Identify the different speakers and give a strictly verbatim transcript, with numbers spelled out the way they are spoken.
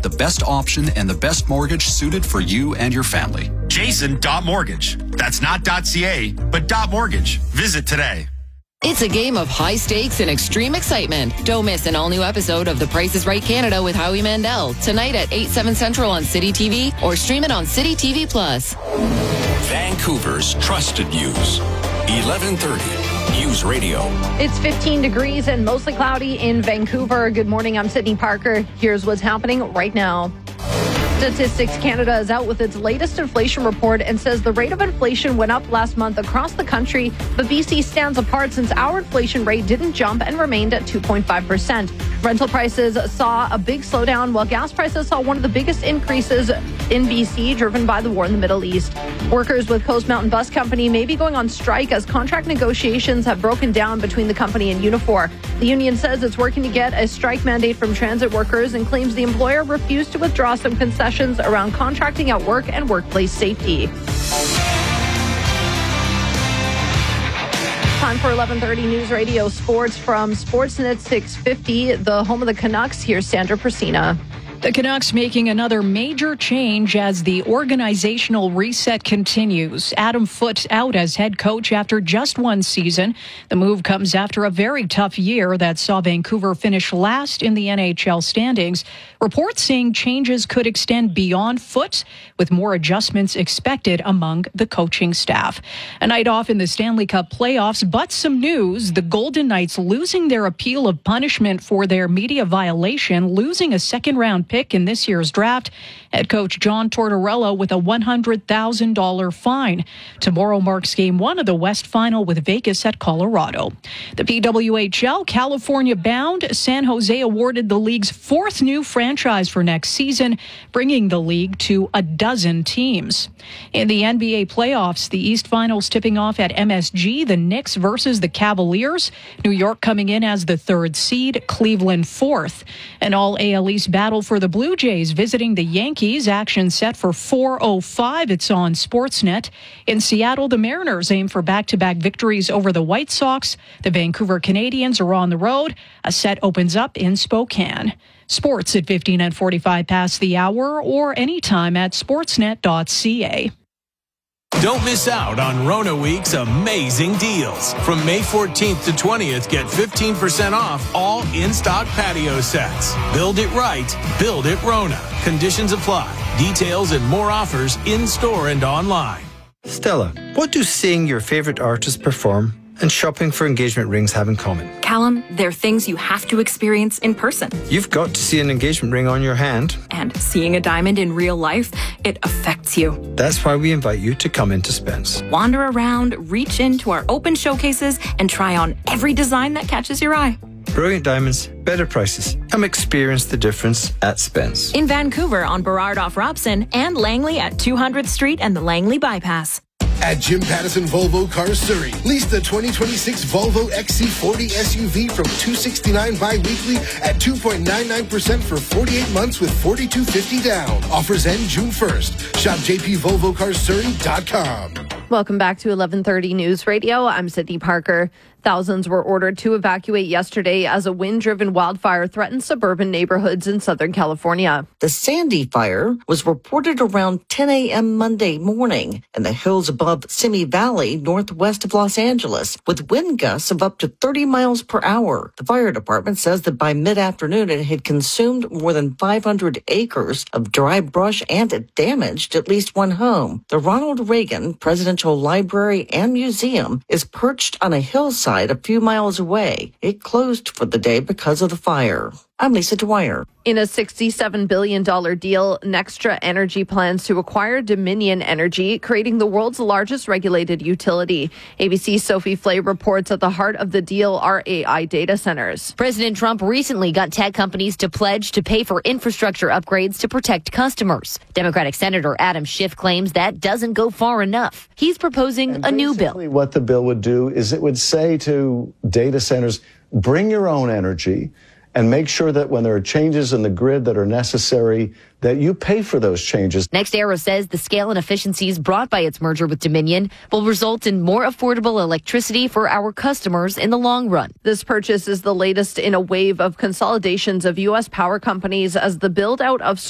Speaker 1: get the best option and the best mortgage suited for you and your family.
Speaker 2: Jason dot mortgage. That's not .ca, but .mortgage. Visit today.
Speaker 3: It's a game of high stakes and extreme excitement. Don't miss an all-new episode of The Price is Right Canada with Howie Mandel tonight at eight, seven Central on City T V or stream it on City T V Plus.
Speaker 4: Vancouver's trusted news. eleven thirty News Radio.
Speaker 5: It's fifteen degrees and mostly cloudy in Vancouver. Good morning. I'm Sydney Parker. Here's what's happening right now. Statistics Canada is out with its latest inflation report and says the rate of inflation went up last month across the country, but B C stands apart since our inflation rate didn't jump and remained at two point five percent. Rental prices saw a big slowdown, while gas prices saw one of the biggest increases in B C, driven by the war in the Middle East. Workers with Coast Mountain Bus Company may be going on strike as contract negotiations have broken down between the company and Unifor. The union says it's working to get a strike mandate from transit workers and claims the employer refused to withdraw some concessions around contracting out work and workplace safety. Time for eleven thirty News Radio Sports from Sportsnet six fifty, the home of the Canucks. Here's Sandra Persina.
Speaker 6: The Canucks making another major change as the organizational reset continues. Adam Foote out as head coach after just one season. The move comes after a very tough year that saw Vancouver finish last in the N H L standings. Reports saying changes could extend beyond Foote, with more adjustments expected among the coaching staff. A night off in the Stanley Cup playoffs, but some news. The Golden Knights losing their appeal of punishment for their media violation, losing a second-round pick in this year's draft. Head coach John Tortorella with a one hundred thousand dollars fine. Tomorrow marks game one of the West Final with Vegas at Colorado. The P W H L, California bound, San Jose awarded the league's fourth new franchise for next season, bringing the league to a dozen teams. In the N B A playoffs, the East Finals tipping off at M S G, the Knicks versus the Cavaliers. New York coming in as the third seed, Cleveland fourth. An all-A L East battle for the Blue Jays visiting the Yankees. Action set for four oh five. It's on Sportsnet. In Seattle, the Mariners aim for back-to-back victories over the White Sox. The Vancouver Canadians are on the road. A set opens up in Spokane. Sports at fifteen and forty-five past the hour or anytime at sportsnet dot c a.
Speaker 7: Don't miss out on Rona Week's amazing deals. From May fourteenth to twentieth, get fifteen percent off all in-stock patio sets. Build it right. Build it Rona. Conditions apply. Details and more offers in-store and online.
Speaker 8: Stella, what do seeing your favorite artist perform and shopping for engagement rings have in common?
Speaker 9: Callum, they're things you have to experience in person.
Speaker 8: You've got to see an engagement ring on your hand.
Speaker 9: And seeing a diamond in real life, it affects you.
Speaker 8: That's why we invite you to come into Spence.
Speaker 9: Wander around, reach into our open showcases, and try on every design that catches your eye.
Speaker 8: Brilliant diamonds, better prices. Come experience the difference at Spence.
Speaker 9: In Vancouver on Burrard off Robson and Langley at two hundredth Street and the Langley Bypass.
Speaker 10: At Jim Pattison Volvo Cars Surrey, lease the twenty twenty-six Volvo X C forty S U V from two hundred sixty-nine dollars bi-weekly at two point nine nine percent for forty-eight months with forty-two fifty down. Offers end June first. Shop j p volvo cars surrey dot com.
Speaker 5: Welcome back to eleven thirty News Radio. I'm Sydney Parker. Thousands were ordered to evacuate yesterday as a wind-driven wildfire threatened suburban neighborhoods in Southern California.
Speaker 11: The Sandy Fire was reported around ten a.m. Monday morning in the hills above Simi Valley, northwest of Los Angeles, with wind gusts of up to thirty miles per hour. The fire department says that by mid-afternoon it had consumed more than five hundred acres of dry brush and it damaged at least one home. The Ronald Reagan Presidential Library and Museum is perched on a hillside a few miles away. It closed for the day because of the fire. I'm Lisa Dwyer.
Speaker 5: In a sixty-seven billion dollars deal, Nextra Energy plans to acquire Dominion Energy, creating the world's largest regulated utility. A B C's Sophie Flay reports at the heart of the deal are A I data centers.
Speaker 3: President Trump recently got tech companies to pledge to pay for infrastructure upgrades to protect customers. Democratic Senator Adam Schiff claims that doesn't go far enough. He's proposing
Speaker 12: and
Speaker 3: a new bill.
Speaker 12: What the bill would do is it would say to data centers, bring your own energy, and make sure that when there are changes in the grid that are necessary, that you pay for those changes.
Speaker 3: NextEra says the scale and efficiencies brought by its merger with Dominion will result in more affordable electricity for our customers in the long run.
Speaker 5: This purchase is the latest in a wave of consolidations of U S power companies as the build-out of